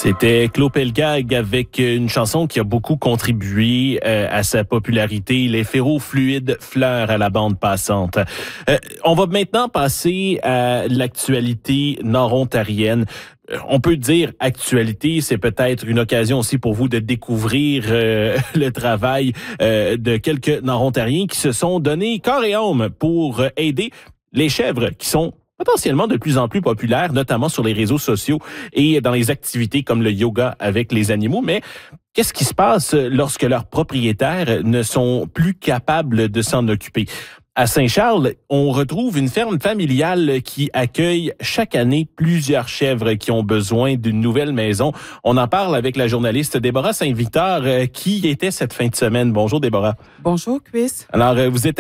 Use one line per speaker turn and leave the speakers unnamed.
C'était Claude Pelgag avec une chanson qui a beaucoup contribué à sa popularité, les ferrofluides fleurs à la bande passante. On va maintenant passer à l'actualité nord-ontarienne. On peut dire actualité, c'est peut-être une occasion aussi pour vous de découvrir le travail de quelques Nord-Ontariens qui se sont donnés corps et âme pour aider les chèvres qui sont potentiellement de plus en plus populaires, notamment sur les réseaux sociaux et dans les activités comme le yoga avec les animaux. Mais qu'est-ce qui se passe lorsque leurs propriétaires ne sont plus capables de s'en occuper? À Saint-Charles, on retrouve une ferme familiale qui accueille chaque année plusieurs chèvres qui ont besoin d'une nouvelle maison. On en parle avec la journaliste Déborah Saint-Victor qui y était cette fin de semaine. Bonjour Déborah.
Bonjour Chris.
Alors, vous êtes